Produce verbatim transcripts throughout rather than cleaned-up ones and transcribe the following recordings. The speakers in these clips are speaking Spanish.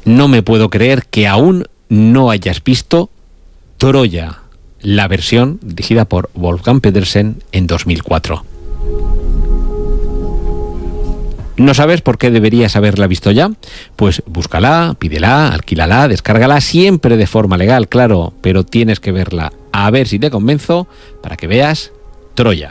no me puedo creer que aún no hayas visto Troya, la versión dirigida por Wolfgang Petersen en dos mil cuatro. ¿No sabes por qué deberías haberla visto ya? Pues búscala, pídela, alquílala, descárgala, siempre de forma legal, claro, pero tienes que verla. A ver si te convenzo para que veas Troya.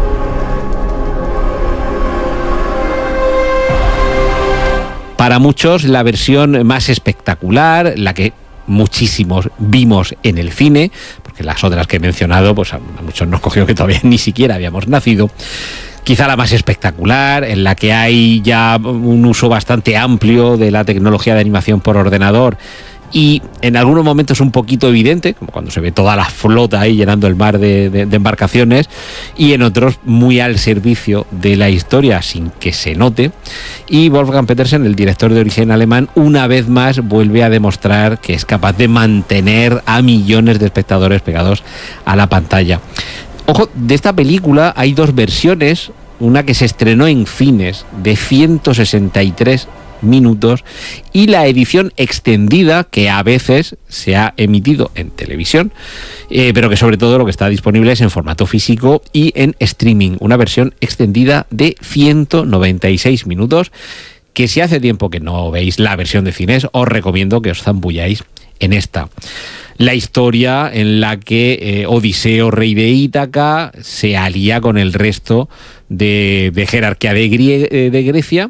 Para muchos, la versión más espectacular, la que muchísimos vimos en el cine, porque las otras que he mencionado, pues a muchos nos cogió que todavía ni siquiera habíamos nacido. Quizá la más espectacular, en la que hay ya un uso bastante amplio de la tecnología de animación por ordenador y en algunos momentos un poquito evidente, como cuando se ve toda la flota ahí llenando el mar de, de, de embarcaciones, y en otros muy al servicio de la historia sin que se note. Y Wolfgang Petersen, el director de origen alemán, una vez más vuelve a demostrar que es capaz de mantener a millones de espectadores pegados a la pantalla. Ojo, de esta película hay dos versiones, una que se estrenó en cines de ciento sesenta y tres minutos y la edición extendida que a veces se ha emitido en televisión, eh, pero que sobre todo lo que está disponible es en formato físico y en streaming, una versión extendida de ciento noventa y seis minutos, que si hace tiempo que no veis la versión de cines, os recomiendo que os zambulláis en esta. La historia en la que eh, Odiseo, rey de Ítaca, se alía con el resto de, de jerarquía de, Grie- de Grecia,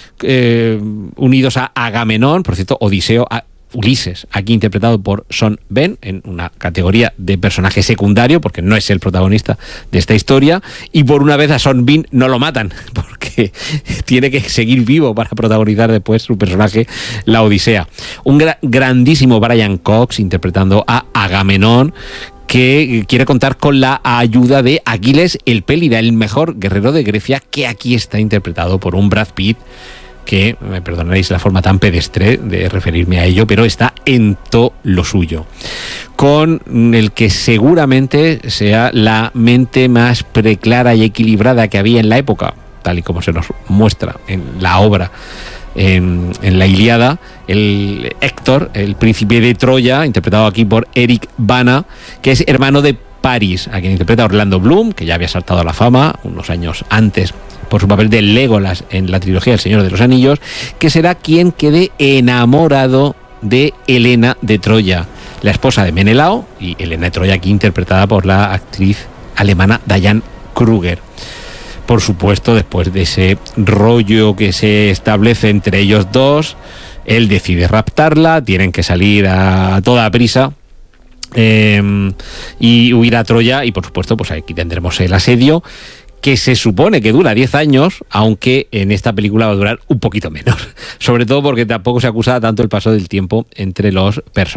eh, unidos a Agamenón, por cierto, Odiseo, a Ulises, aquí interpretado por Sean Penn, en una categoría de personaje secundario, porque no es el protagonista de esta historia, y por una vez a Sean Penn no lo matan, porque tiene que seguir vivo para protagonizar después su personaje, la Odisea. Un gra- grandísimo Brian Cox interpretando a Agamenón, que quiere contar con la ayuda de Aquiles el Pélida, el mejor guerrero de Grecia, que aquí está interpretado por un Brad Pitt, que, me perdonaréis la forma tan pedestre de referirme a ello, pero está en todo lo suyo, con el que seguramente sea la mente más preclara y equilibrada que había en la época, tal y como se nos muestra en la obra, en, en la Ilíada, el Héctor, el príncipe de Troya, interpretado aquí por Eric Bana, que es hermano de Paris, a quien interpreta Orlando Bloom, que ya había saltado a la fama unos años antes por su papel de Legolas en la trilogía El Señor de los Anillos, que será quien quede enamorado de Helena de Troya, la esposa de Menelao, y Helena de Troya aquí interpretada por la actriz alemana Diane Kruger. Por supuesto, después de ese rollo que se establece entre ellos dos, él decide raptarla, tienen que salir a toda prisa eh, y huir a Troya, y por supuesto, pues aquí tendremos el asedio, que se supone que dura diez años, aunque en esta película va a durar un poquito menos. Sobre todo porque tampoco se acusa tanto el paso del tiempo entre los personajes.